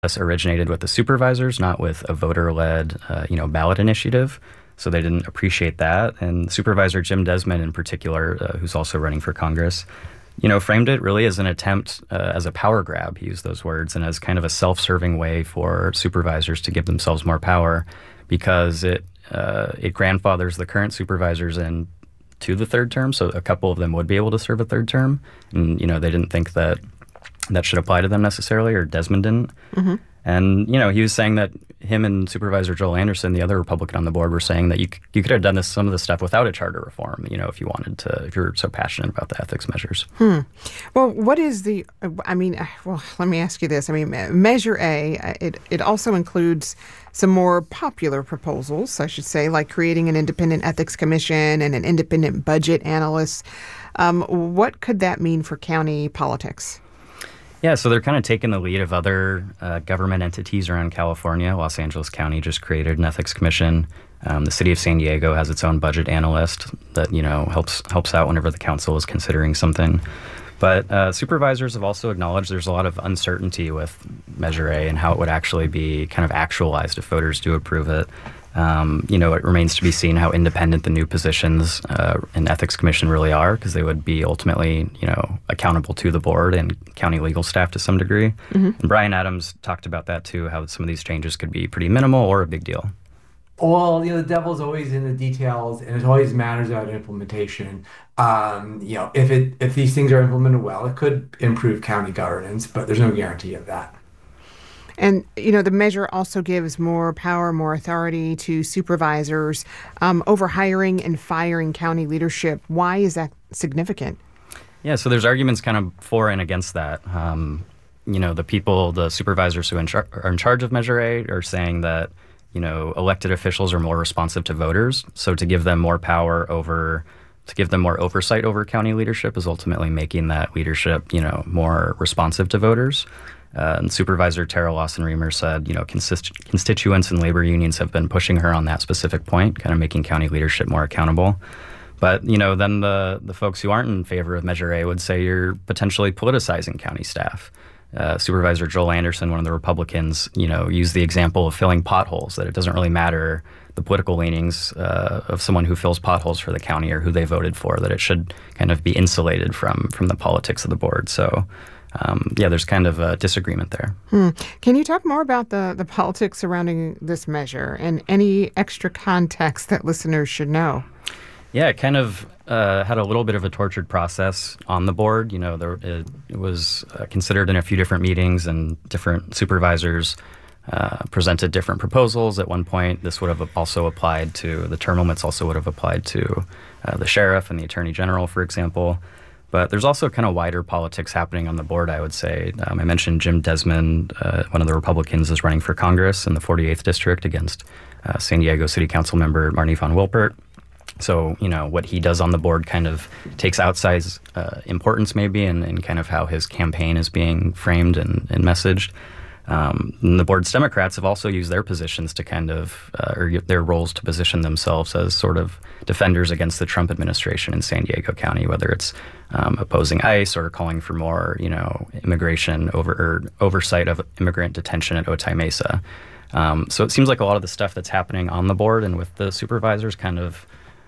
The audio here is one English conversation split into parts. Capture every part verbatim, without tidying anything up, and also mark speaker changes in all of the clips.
Speaker 1: originated with the supervisors, not with a voter-led, uh, you know, ballot initiative. So they didn't appreciate that. And Supervisor Jim Desmond in particular, uh, who's also running for Congress, you know, framed it really as an attempt, uh, as a power grab, he used those words, and as kind of a self-serving way for supervisors to give themselves more power, because it uh, it grandfathers the current supervisors in to the third term, so a couple of them would be able to serve a third term. And, you know, they didn't think that that should apply to them necessarily, or Desmond didn't. Mm-hmm. And, you know, he was saying that him and Supervisor Joel Anderson, the other Republican on the board, were saying that you you could have done this some of the stuff without a charter reform, you know, if you wanted to, if you're so passionate about the ethics measures.
Speaker 2: Hmm. Well, what is the, I mean, well, let me ask you this. I mean, Measure A, it, it also includes some more popular proposals, I should say, like creating an independent ethics commission and an independent budget analyst. Um, what could that mean for county politics?
Speaker 1: Yeah, so they're kind of taking the lead of other uh, government entities around California. Los Angeles County just created an ethics commission. Um, the city of San Diego has its own budget analyst that, you know, helps helps out whenever the council is considering something. But uh, supervisors have also acknowledged there's a lot of uncertainty with Measure A and how it would actually be kind of actualized if voters do approve it. Um, you know, it remains to be seen how independent the new positions uh, in Ethics Commission really are, because they would be ultimately, you know, accountable to the board and county legal staff to some degree. Mm-hmm. And Bryan Adams talked about that too, how some of these changes could be pretty minimal or a big deal.
Speaker 3: Well, you know, the devil's always in the details, and it always matters about implementation. Um, you know, if it if these things are implemented well, it could improve county governance, but there's no guarantee of that.
Speaker 2: And, you know, the measure also gives more power, more authority to supervisors um, over hiring and firing county leadership. Why is that significant?
Speaker 1: Yeah, so there's arguments kind of for and against that. Um, you know, the people, the supervisors who in char- are in charge of Measure A are saying that, you know, elected officials are more responsive to voters. So to give them more power over, to give them more oversight over county leadership is ultimately making that leadership, you know, more responsive to voters. Uh, and Supervisor Tara Lawson-Remer said, you know, consist- constituents and labor unions have been pushing her on that specific point, kind of making county leadership more accountable. But, you know, then the, the folks who aren't in favor of Measure A would say you're potentially politicizing county staff. Uh, Supervisor Joel Anderson, one of the Republicans, you know, used the example of filling potholes, that it doesn't really matter the political leanings uh, of someone who fills potholes for the county or who they voted for, that it should kind of be insulated from from the politics of the board. So, um, yeah, there's kind of a disagreement there.
Speaker 2: Hmm. Can you talk more about the, the politics surrounding this measure and any extra context that listeners should know?
Speaker 1: Yeah, it kind of uh, had a little bit of a tortured process on the board. You know, there, it, it was uh, considered in a few different meetings, and different supervisors uh, presented different proposals. At one point, this would have also applied to the term limits, also would have applied to uh, the sheriff and the attorney general, for example. But there's also kind of wider politics happening on the board, I would say. Um, I mentioned Jim Desmond, uh, one of the Republicans, is running for Congress in the forty-eighth District against uh, San Diego City Council member Marnie von Wilpert. So, you know, what he does on the board kind of takes outsized uh, importance maybe in, in kind of how his campaign is being framed and, and messaged. Um, and the board's Democrats have also used their positions to kind of, uh, or their roles to position themselves as sort of defenders against the Trump administration in San Diego County, whether it's um, opposing ICE or calling for more, you know, immigration over or oversight of immigrant detention at Otay Mesa. Um, so it seems like a lot of the stuff that's happening on the board and with the supervisors kind of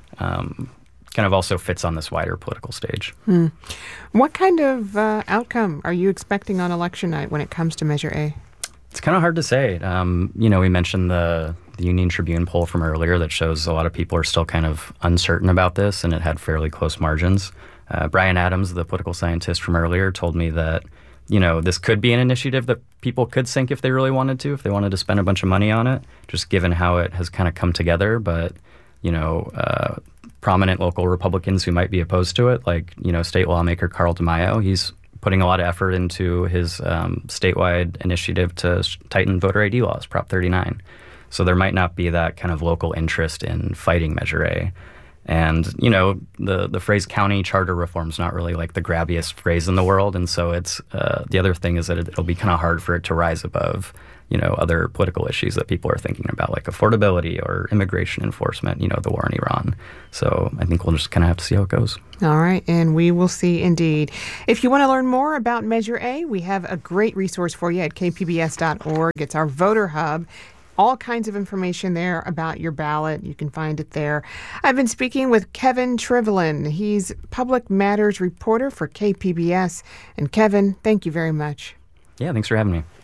Speaker 1: Um, kind of also fits on this wider political stage.
Speaker 2: Hmm. What kind of uh, outcome are you expecting on election night when it comes to Measure A?
Speaker 1: It's kind of hard to say. Um, you know, we mentioned the, the Union Tribune poll from earlier that shows a lot of people are still kind of uncertain about this, and it had fairly close margins. Uh, Bryan Adams, the political scientist from earlier, told me that, you know, this could be an initiative that people could sink if they really wanted to, if they wanted to spend a bunch of money on it, just given how it has kind of come together. But you know, uh, prominent local Republicans who might be opposed to it, like, you know, state lawmaker Carl DeMaio. He's putting a lot of effort into his um, statewide initiative to tighten voter I D laws, Prop thirty-nine. So there might not be that kind of local interest in fighting Measure A. And, you know, the, the phrase county charter reform is not really like the grabbiest phrase in the world. And so it's uh, the other thing is that it, it'll be kind of hard for it to rise above, you know, other political issues that people are thinking about, like affordability or immigration enforcement, you know, the war in Iran. So I think we'll just kind of have to see how it goes.
Speaker 2: All right. And we will see indeed. If you want to learn more about Measure A, we have a great resource for you at k p b s dot org. It's our voter hub. All kinds of information there about your ballot. You can find it there. I've been speaking with Kevin Trivelin. He's Public Matters reporter for K P B S. And Kevin, thank you very much.
Speaker 1: Yeah, thanks for having me.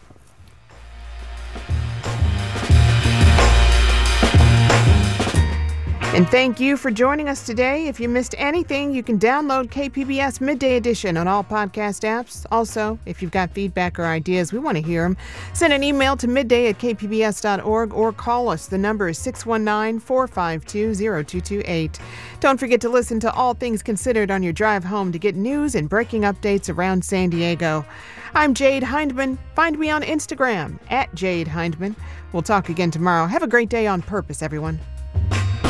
Speaker 2: And thank you for joining us today. If you missed anything, you can download K P B S Midday Edition on all podcast apps. Also, if you've got feedback or ideas, we want to hear them. Send an email to midday at k p b s dot org or call us. The number is six one nine, four five two, zero two two eight. Don't forget to listen to All Things Considered on your drive home to get news and breaking updates around San Diego. I'm Jade Hindman. Find me on Instagram at Jade Hindman. We'll talk again tomorrow. Have a great day on purpose, everyone.